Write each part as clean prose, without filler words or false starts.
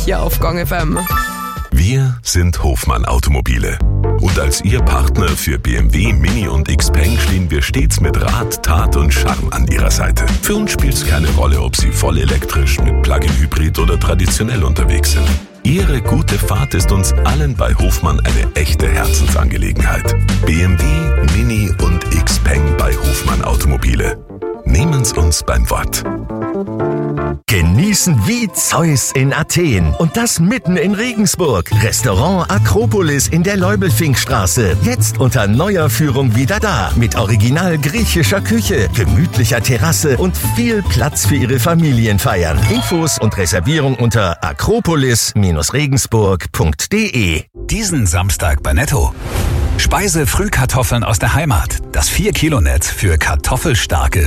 hier auf Gong FM. Wir sind Hofmann Automobile. Und als Ihr Partner für BMW, Mini und Xpeng stehen wir stets mit Rat, Tat und Charme an Ihrer Seite. Für uns spielt es keine Rolle, ob Sie voll elektrisch, mit Plug-in-Hybrid oder traditionell unterwegs sind. Ihre gute Fahrt ist uns allen bei Hofmann eine echte Herzensangelegenheit. BMW, Mini und Xpeng bei Hofmann Automobile. Nehmen's uns beim Wort. Genießen wie Zeus in Athen. Und das mitten in Regensburg. Restaurant Akropolis in der Leubelfinkstraße. Jetzt unter neuer Führung wieder da. Mit original griechischer Küche, gemütlicher Terrasse und viel Platz für Ihre Familienfeiern. Infos und Reservierung unter akropolis-regensburg.de. Diesen Samstag bei Netto. Speise-Frühkartoffeln aus der Heimat. Das 4-Kilo-Netz für kartoffelstarke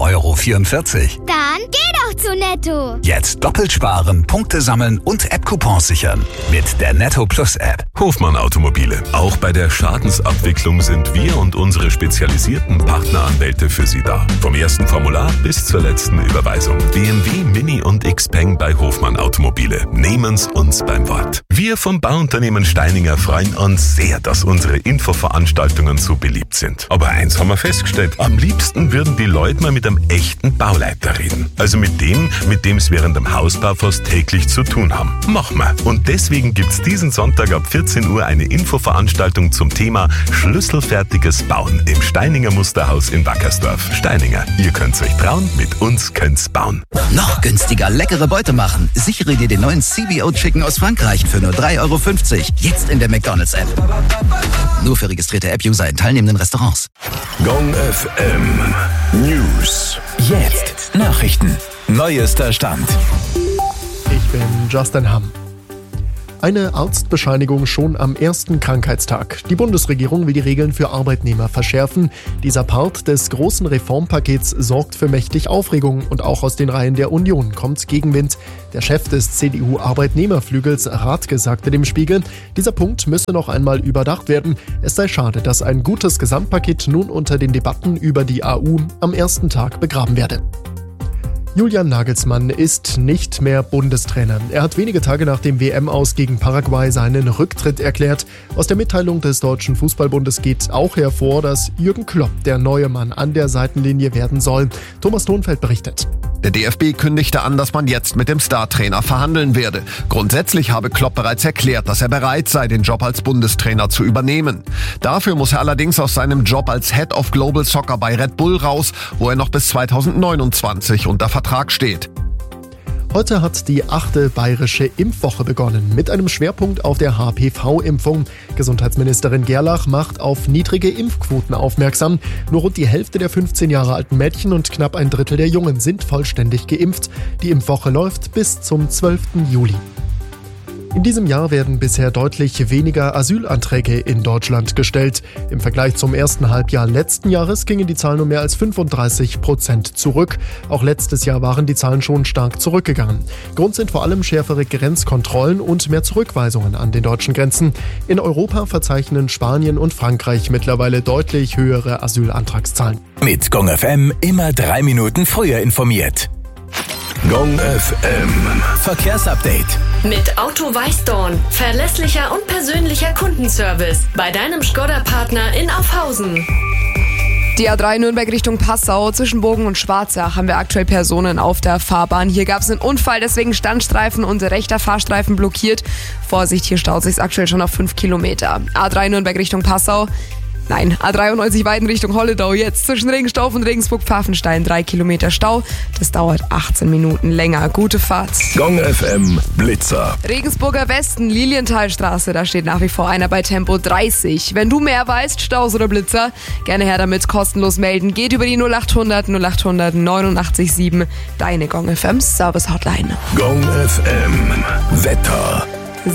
4,44 €. Dann geh doch zu Netto. Jetzt doppelt sparen, Punkte sammeln und App-Coupons sichern. Mit der Netto Plus App. Hofmann Automobile. Auch bei der Schadensabwicklung sind wir und unsere spezialisierten Partneranwälte für Sie da. Vom ersten Formular bis zur letzten Überweisung. BMW, Mini und Xpeng bei Hofmann Automobile. Nehmen's uns beim Wort. Wir vom Bauunternehmen Steininger freuen uns sehr, dass unsere Infoveranstaltungen so beliebt sind. Aber eins haben wir festgestellt. Am liebsten würden die Leute mal mit einem echten Bauleiter reden. Also mit dem es während dem Hausbau fast täglich zu tun haben. Machen wir. Und deswegen gibt's diesen Sonntag ab 14 Uhr eine Infoveranstaltung zum Thema schlüsselfertiges Bauen im Steininger Musterhaus in Wackersdorf. Steininger, ihr könnt's euch trauen, mit uns könnt's bauen. Noch günstiger leckere Beute machen. Sichere dir den neuen CBO Chicken aus Frankreich für nur 3,50 €. Jetzt in der McDonald's-App. Nur für registrierte App-User in teilnehmenden Restaurants. Gong FM News. Jetzt Nachrichten. Neuester Stand. Ich bin Justin Hamm. Eine Arztbescheinigung schon am ersten Krankheitstag. Die Bundesregierung will die Regeln für Arbeitnehmer verschärfen. Dieser Part des großen Reformpakets sorgt für mächtig Aufregung und auch aus den Reihen der Union kommt Gegenwind. Der Chef des CDU-Arbeitnehmerflügels Rathke sagte dem Spiegel, dieser Punkt müsse noch einmal überdacht werden. Es sei schade, dass ein gutes Gesamtpaket nun unter den Debatten über die AU am ersten Tag begraben werde. Julian Nagelsmann ist nicht mehr Bundestrainer. Er hat wenige Tage nach dem WM-Aus gegen Paraguay seinen Rücktritt erklärt. Aus der Mitteilung des Deutschen Fußballbundes geht auch hervor, dass Jürgen Klopp der neue Mann an der Seitenlinie werden soll. Thomas Thonfeld berichtet. Der DFB kündigte an, dass man jetzt mit dem Startrainer verhandeln werde. Grundsätzlich habe Klopp bereits erklärt, dass er bereit sei, den Job als Bundestrainer zu übernehmen. Dafür muss er allerdings aus seinem Job als Head of Global Soccer bei Red Bull raus, wo er noch bis 2029 unter Vertrag steht. Heute hat die 8. Bayerische Impfwoche begonnen, mit einem Schwerpunkt auf der HPV-Impfung. Gesundheitsministerin Gerlach macht auf niedrige Impfquoten aufmerksam. Nur rund die Hälfte der 15 Jahre alten Mädchen und knapp ein Drittel der Jungen sind vollständig geimpft. Die Impfwoche läuft bis zum 12. Juli. In diesem Jahr werden bisher deutlich weniger Asylanträge in Deutschland gestellt. Im Vergleich zum ersten Halbjahr letzten Jahres gingen die Zahlen um mehr als 35% zurück. Auch letztes Jahr waren die Zahlen schon stark zurückgegangen. Grund sind vor allem schärfere Grenzkontrollen und mehr Zurückweisungen an den deutschen Grenzen. In Europa verzeichnen Spanien und Frankreich mittlerweile deutlich höhere Asylantragszahlen. Mit Gong FM immer 3 Minuten früher informiert. Gong FM Verkehrsupdate. Mit Auto Weißdorn. Verlässlicher und persönlicher Kundenservice. Bei deinem Škoda-Partner in Aufhausen. Die A3 Nürnberg Richtung Passau. Zwischen Bogen und Schwarzach haben wir aktuell Personen auf der Fahrbahn. Hier gab es einen Unfall, deswegen Standstreifen und rechter Fahrstreifen blockiert. Vorsicht, hier staut sich aktuell schon auf 5 Kilometer. A3 Nürnberg Richtung Passau. Nein, A93 Weiden Richtung Holledau jetzt. Zwischen Regenstauf und Regensburg-Pfaffenstein 3 Kilometer Stau. Das dauert 18 Minuten länger. Gute Fahrt. Gong FM Blitzer. Regensburger Westen, Lilienthalstraße, da steht nach wie vor einer bei Tempo 30. Wenn du mehr weißt, Staus oder Blitzer, gerne her damit, kostenlos melden. Geht über die 0800 0800 89 deine Gong FM Service Hotline. Gong FM Wetter.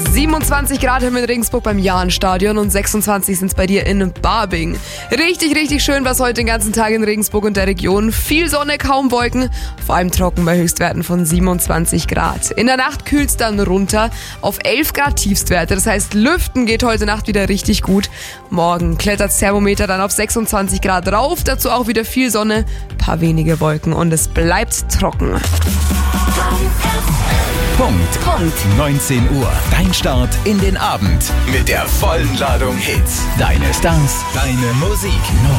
27 Grad haben wir in Regensburg beim Jahnstadion und 26 sind es bei dir in Barbing. Richtig, richtig schön war es heute den ganzen Tag in Regensburg und der Region. Viel Sonne, kaum Wolken, vor allem trocken bei Höchstwerten von 27 Grad. In der Nacht kühlt es dann runter auf 11 Grad Tiefstwerte. Das heißt, lüften geht heute Nacht wieder richtig gut. Morgen klettert das Thermometer dann auf 26 Grad rauf. Dazu auch wieder viel Sonne, paar wenige Wolken und es bleibt trocken. Punkt. 19 Uhr. Dein Start in den Abend mit der vollen Ladung Hits. Deine Stars, deine Musik.